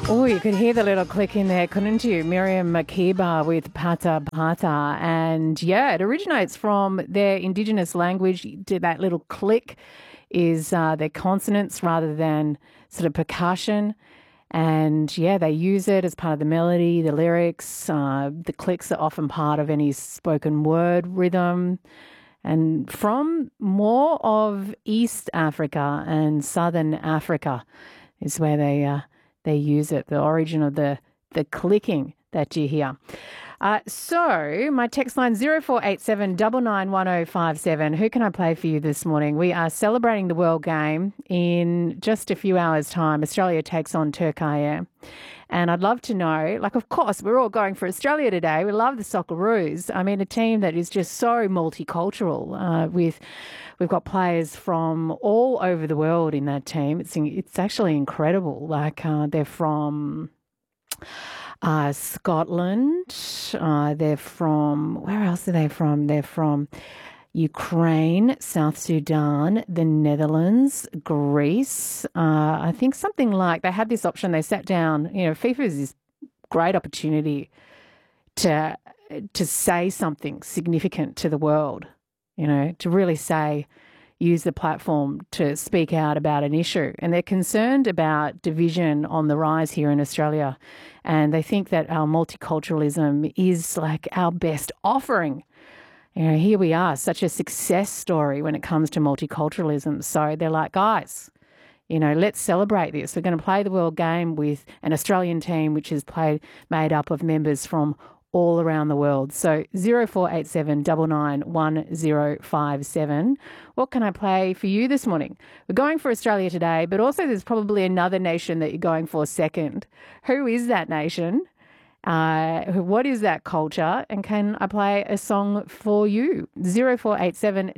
Oh, you could hear the little click in there, couldn't you? Miriam Makeba with Pata Pata. And yeah, it originates from their Indigenous language. That little click is their consonants rather than sort of percussion. And yeah, they use it as part of the melody, the lyrics. The clicks are often part of any spoken word rhythm. And from more of East Africa and Southern Africa is where they use it, the origin of the clicking that you hear. So my text line 0487 991057. Who can I play for you this morning? We are celebrating the World Game in just a few hours' time. Australia takes on Turkey. And I'd love to know, like, of course, we're all going for Australia today. We love the Socceroos. I mean, a team that is just so multicultural. We've got players from all over the world in that team. It's actually incredible. Like, they're from Scotland. They're from, where else are they from? They're from Ukraine, South Sudan, the Netherlands, Greece. I think something like they had this option. They sat down. You know, FIFA is this great opportunity to say something significant to the world. You know, to really use the platform to speak out about an issue. And they're concerned about division on the rise here in Australia. And they think that our multiculturalism is like our best offering. You know, here we are, such a success story when it comes to multiculturalism. So they're like, guys, you know, let's celebrate this. We're going to play the World Game with an Australian team which is made up of members from all around the world. So 0487 991057. What can I play for you this morning? We're going for Australia today, but also there's probably another nation that you're going for second. Who is that nation? What is that culture? And can I play a song for you? 0487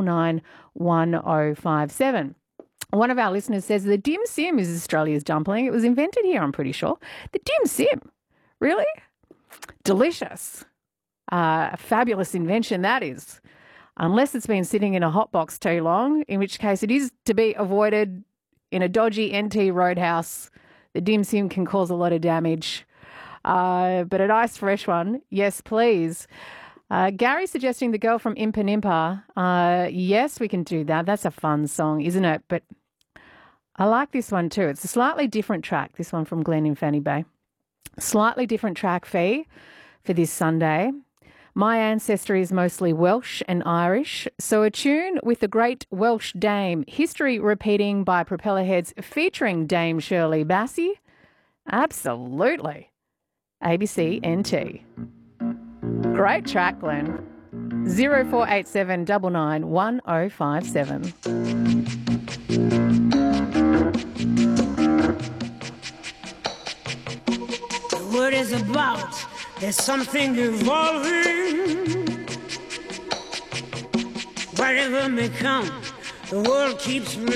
991057. One of our listeners says the dim sim is Australia's dumpling. It was invented here, I'm pretty sure. The dim sim? Really? Delicious. A fabulous invention that is. Unless it's been sitting in a hot box too long, in which case it is to be avoided in a dodgy NT Roadhouse. The dim sim can cause a lot of damage. But a nice fresh one, yes, please. Gary suggesting The Girl from Impa Nimpa. Yes, we can do that. That's a fun song, isn't it? But I like this one too. It's a slightly different track, this one from Glenn in Fanny Bay. Slightly different track fee for this Sunday. My ancestry is mostly Welsh and Irish, so a tune with the great Welsh dame, history repeating by Propellerheads featuring Dame Shirley Bassey. Absolutely. ABC NT. Great track, Glenn. 0487 991057. The word is about, there's something evolving. Whatever may come, the world keeps